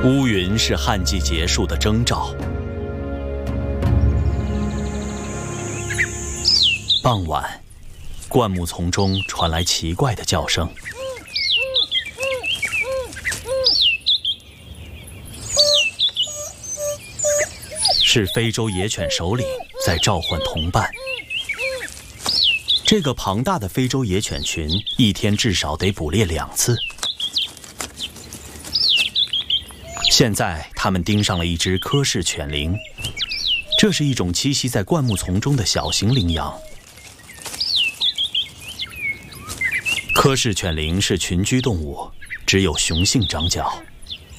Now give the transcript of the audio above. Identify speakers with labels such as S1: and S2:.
S1: 乌云是旱季结束的征兆。傍晚，灌木丛中传来奇怪的叫声。是非洲野犬首领在召唤同伴。这个庞大的非洲野犬群一天至少得捕猎2次。现在，他们盯上了一只科氏犬羚，这是一种栖息在灌木丛中的小型羚羊。科氏犬羚是群居动物，只有雄性长角。